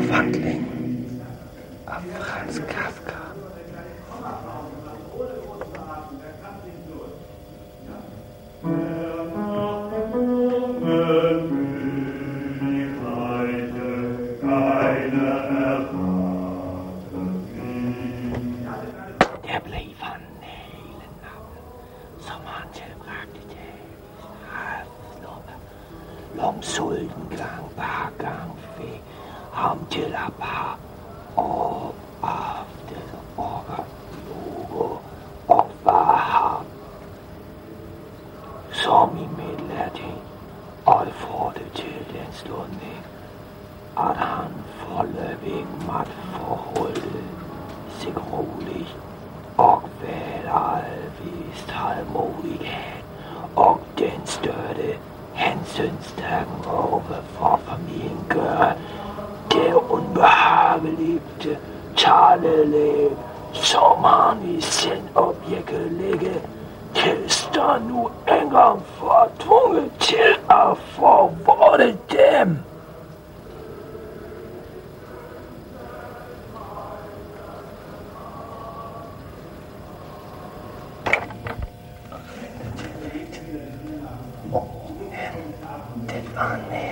Afhandling af Franz Kafka. Der blev van hele natten, som han tilbragte dagens havslomme. Lomsulten gang par gang fik ham til at bare op aften og luge og var ham. Som i midlertid, og får det til den slutning, at han forløbig måtte forholde sig roligt og være vist tålmodighed og den støtte hensynstagen over for familien gør det unbehagelige taleliv, som han i sin objektelige tilstand nu engang får tvunget til at forvorte dem. Det var